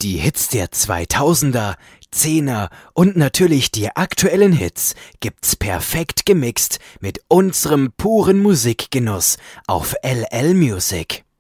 Die Hits der 2000er, 10er und natürlich die aktuellen Hits gibt's perfekt gemixt mit unserem puren Musikgenuss auf LL Music.